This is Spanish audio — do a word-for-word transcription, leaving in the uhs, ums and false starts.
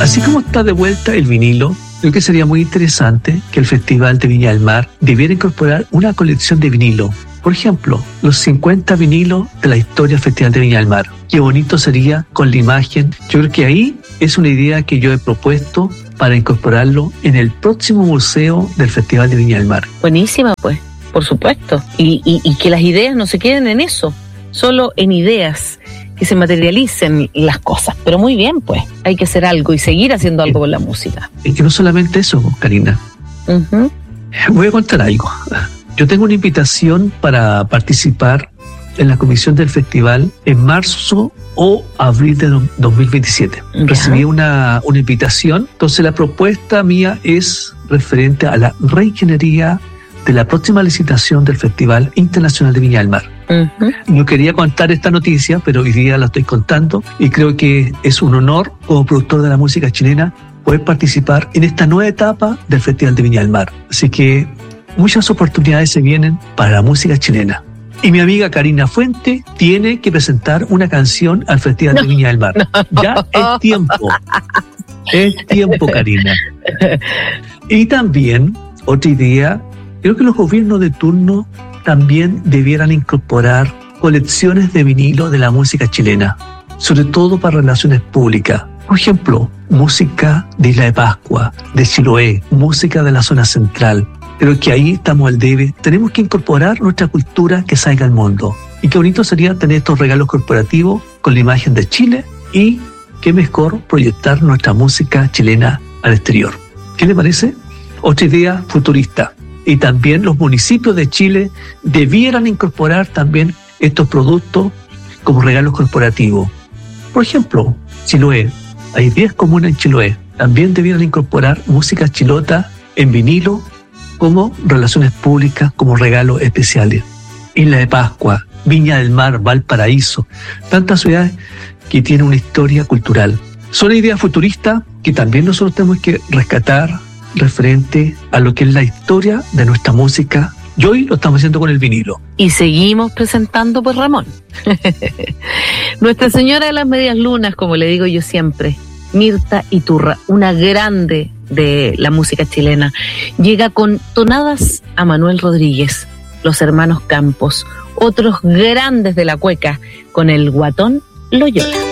Así como está de vuelta el vinilo, creo que sería muy interesante que el Festival de Viña del Mar debiera incorporar una colección de vinilo. Por ejemplo, los cincuenta vinilos de la historia del Festival de Viña del Mar. Qué bonito sería con la imagen. Yo creo que ahí es una idea que yo he propuesto para incorporarlo en el próximo museo del Festival de Viña del Mar. Buenísima, pues, por supuesto. Y, y, y que las ideas no se queden en eso, solo en ideas, que se materialicen las cosas. Pero muy bien, pues, hay que hacer algo y seguir haciendo algo con la música. Es que no solamente eso, Karina. Uh-huh. Voy a contar algo. Yo tengo una invitación para participar en la comisión del festival en marzo o abril de dos mil veintisiete. Ya. Recibí una, una invitación, entonces la propuesta mía es referente a la reingeniería de la próxima licitación del Festival Internacional de Viña del Mar. Uh-huh. No quería contar esta noticia, pero hoy día la estoy contando y creo que es un honor como productor de la música chilena poder participar en esta nueva etapa del Festival de Viña del Mar. Así que muchas oportunidades se vienen para la música chilena. Y mi amiga Karina Fuente tiene que presentar una canción al Festival no, de Viña del Mar. No. Ya es tiempo. Es tiempo, Karina. Y también, otra idea, creo que los gobiernos de turno también debieran incorporar colecciones de vinilo de la música chilena, sobre todo para relaciones públicas. Por ejemplo, música de Isla de Pascua, de Chiloé, música de la zona central. Pero que ahí estamos al debe. Tenemos que incorporar nuestra cultura que salga al mundo. Y qué bonito sería tener estos regalos corporativos con la imagen de Chile y qué mejor proyectar nuestra música chilena al exterior. ¿Qué le parece? Otra idea futurista. Y también los municipios de Chile debieran incorporar también estos productos como regalos corporativos. Por ejemplo, Chiloé. Hay diez comunas en Chiloé. También debieran incorporar música chilota en vinilo como relaciones públicas, como regalos especiales. Isla de Pascua, Viña del Mar, Valparaíso, tantas ciudades que tienen una historia cultural. Son ideas futuristas que también nosotros tenemos que rescatar referente a lo que es la historia de nuestra música. Y hoy lo estamos haciendo con el vinilo. Y seguimos presentando, pues, Ramón. Nuestra Señora de las Medias Lunas, como le digo yo siempre, Mirta Iturra, una grande de la música chilena, llega con tonadas a Manuel Rodríguez, los hermanos Campos, otros grandes de la cueca, con el Guatón Loyola.